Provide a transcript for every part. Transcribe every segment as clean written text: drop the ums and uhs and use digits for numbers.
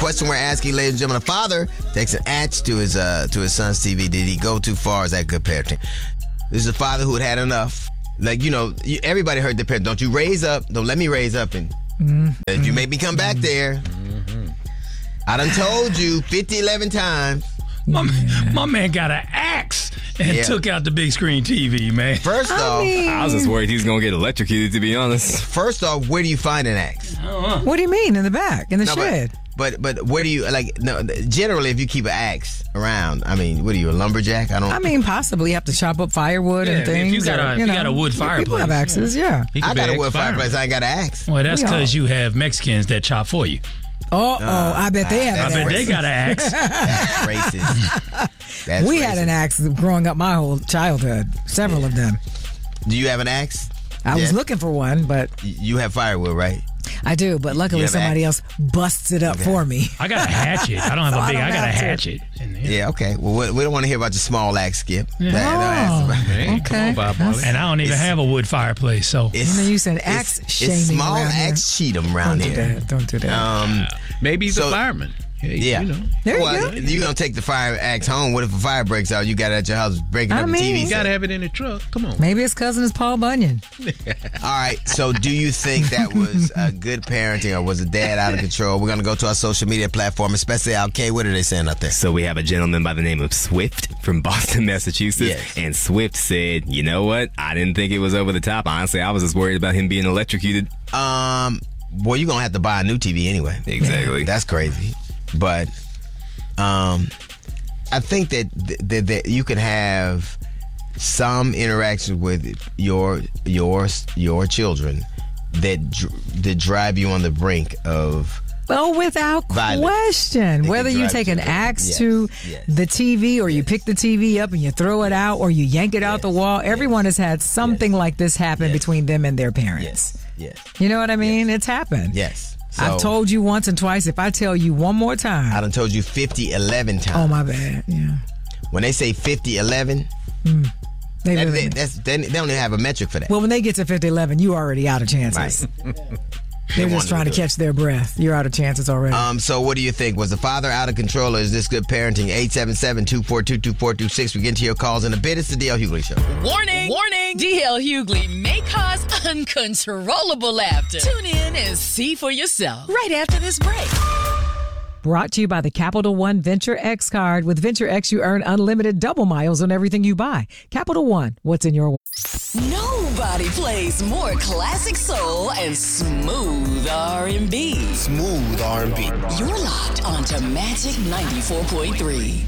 question we're asking, ladies and gentlemen, a father takes an axe to his son's TV. Did he go too far? Is that good parenting? This is a father who had enough. Like, everybody heard the parent. Don't you raise up. Don't let me raise up. And if you make me come back there, I done told you 11 times. My man got an axe and took out the big screen TV, man. First off, I was just worried he was going to get electrocuted, to be honest. First off, where do you find an axe? What do you mean? In the back? In the shed? But where do you, generally, if you keep an axe around, I mean, what are you, a lumberjack? Possibly you have to chop up firewood and things. If you got a wood fireplace. People have axes, I got a wood fireplace. I ain't got an axe. Well, that's because you have Mexicans that chop for you. I bet they have an axe. I bet they got an axe. That's racist. We had an axe growing up my whole childhood. Several of them. Do you have an axe? I was looking for one, but... You have firewood, right? I do, but luckily somebody else busts it up for me. I got a hatchet. I don't have a big... I got a hatchet. Yeah, okay. Well, we don't want to hear about your small axe, Skip. Okay. And I don't even have a wood fireplace, so... You said axe shaming. It's small axe cheatham around here. Don't do that. Maybe he's a fireman. Yeah. There you go. You're going to take the fire axe home. What if a fire breaks out? You got it at your house breaking up the TV. You got to have it in the truck. Come on. Maybe his cousin is Paul Bunyan. All right. So do you think that was good parenting, or was the dad out of control? We're going to go to our social media platform, especially LK. What are they saying out there? So we have a gentleman by the name of Swift from Boston, Massachusetts. Yes. And Swift said, you know what? I didn't think it was over the top. Honestly, I was just worried about him being electrocuted. Well, you're going to have to buy a new TV anyway. Exactly. That's crazy. But... I think that you can have some interaction with your children that drive you on the brink of without violence. question. Whether you take an axe to the TV, or you pick the TV up and you throw it out, or you yank it out the wall, everyone has had something like this happen between them and their parents. Yes. You know what I mean? It's happened. Yes. So, I've told you once and twice. If I tell you one more time. I done told you 11 times. Oh, my bad. Yeah. When they say 11, they don't even have a metric for that. Well, when they get to 11, you already out of chances. Right. They're just trying to catch their breath. You're out of chances already. So what do you think? Was the father out of control, or is this good parenting? 877-242-2426. We get into your calls in a bit. It's the D.L. Hughley Show. Warning! D.L. Hughley may cause uncontrollable laughter. Tune in and see for yourself right after this break. Brought to you by the Capital One Venture X card. With Venture X, you earn unlimited double miles on everything you buy. Capital One, what's in your... Nobody plays more classic soul and smooth R&B. Smooth R&B. You're locked onto Magic 94.3.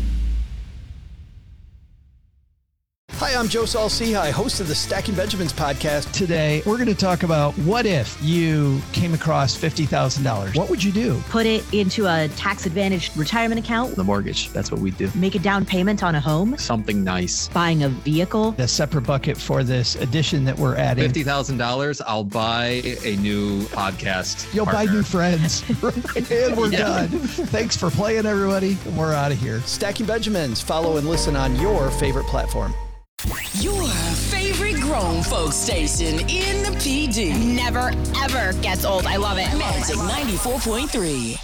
Hi, I'm Joe Saul-Sehy, host of the Stacking Benjamins podcast. Today, we're going to talk about what if you came across $50,000. What would you do? Put it into a tax-advantaged retirement account. The mortgage, that's what we do. Make a down payment on a home. Something nice. Buying a vehicle. A separate bucket for this addition that we're adding. $50,000, I'll buy a new podcast You'll partner. buy new friends. And we're done. Thanks for playing, everybody. We're out of here. Stacking Benjamins. Follow and listen on your favorite platform. Your favorite grown folks station in the PD. Never, ever gets old. I love it. Magic 94.3.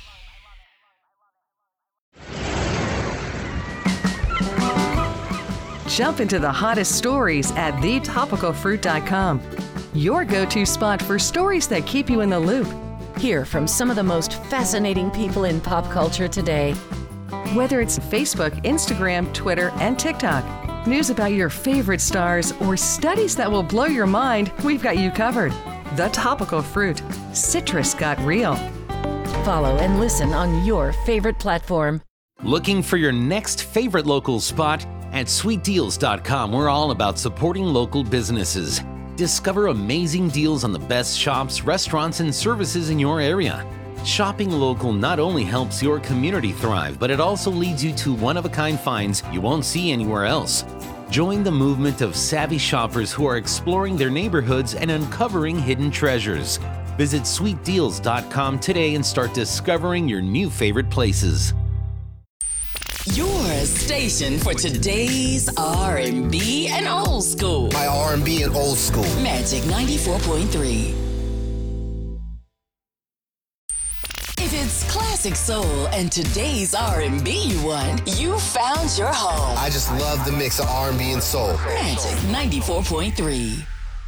Jump into the hottest stories at thetopicalfruit.com. Your go-to spot for stories that keep you in the loop. Hear from some of the most fascinating people in pop culture today. Whether it's Facebook, Instagram, Twitter, and TikTok. News about your favorite stars or studies that will blow your mind, we've got you covered. The Topical Fruit. Citrus got real. Follow and listen on your favorite platform. Looking for your next favorite local spot? At sweetdeals.com, we're all about supporting local businesses. Discover amazing deals on the best shops, restaurants, and services in your area. Shopping local not only helps your community thrive, but it also leads you to one-of-a-kind finds you won't see anywhere else. Join the movement of savvy shoppers who are exploring their neighborhoods and uncovering hidden treasures. Visit sweetdeals.com today and start discovering your new favorite places. Your station for today's R&B and old school. My R&B and old school. Magic 94.3. If it's classic classic soul and today's R&B you want, you found your home. I just love the mix of R&B and soul. Magic 94.3.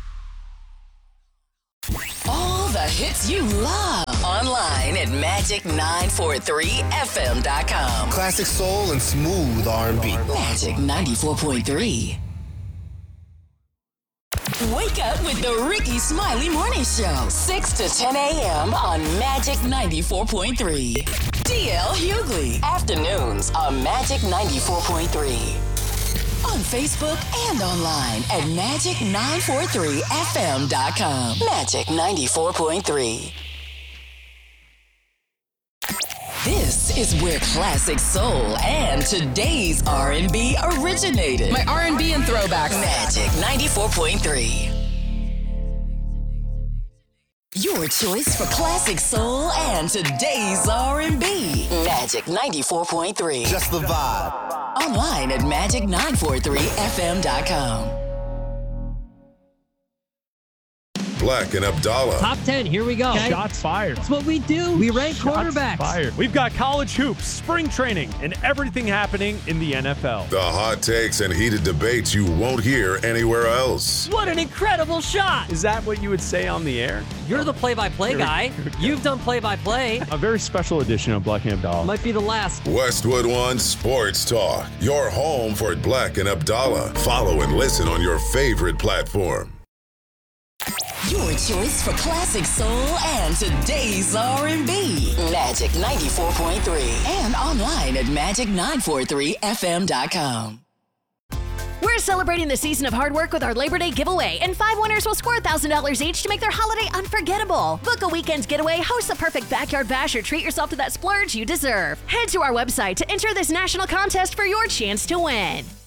All the hits you love online at magic943fm.com. Classic soul and smooth R&B. Magic 94.3. Wake up with the Ricky Smiley Morning Show, 6 to 10 a.m. on Magic 94.3. DL Hughley, afternoons on Magic 94.3. On Facebook and online at magic943fm.com. Magic 94.3. This is where classic soul and today's R&B originated. My R&B and throwbacks. Magic 94.3. Your choice for classic soul and today's R&B. Magic 94.3. Just the vibe. Online at magic943fm.com. Black and Abdallah. Top 10, here we go. Okay. Shots fired. That's what we do. We rank quarterbacks. Fired. We've got college hoops, spring training, and everything happening in the NFL. The hot takes and heated debates you won't hear anywhere else. What an incredible shot. Is that what you would say on the air? You're the play-by-play guy. You've done play-by-play. A very special edition of Black and Abdallah. Might be the last. Westwood One Sports Talk. Your home for Black and Abdallah. Follow and listen on your favorite platform. Your choice for classic soul and today's R&B. Magic 94.3 and online at magic943fm.com. We're celebrating the season of hard work with our Labor Day giveaway, and 5 winners will score $1,000 each to make their holiday unforgettable. Book a weekend getaway, host the perfect backyard bash, or treat yourself to that splurge you deserve. Head to our website to enter this national contest for your chance to win.